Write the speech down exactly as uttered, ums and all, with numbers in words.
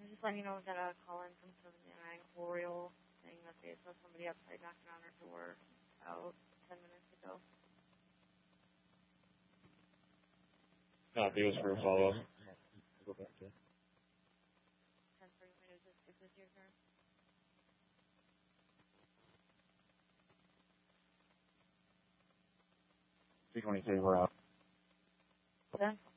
just letting you know that a call in from seventy-nine Oriole saying that they saw somebody outside knocking on her door about ten minutes ago. Copy, was for a follow-up. Go back to ten forty-one, is this, is this your turn? three twenty-three, we're out. Then?